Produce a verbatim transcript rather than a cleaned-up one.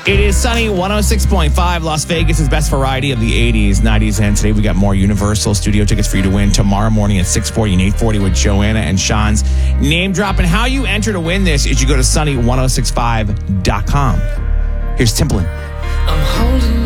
It is Sunny one oh six point five, Las Vegas' best variety of the eighties, nineties, and today we got more Universal Studio tickets for you to win tomorrow morning at six forty and eight forty with Joanna and Sean's name drop. And how you enter to win this is you go to sunny ten sixty-five dot com. Here's Timbaland. I'm holding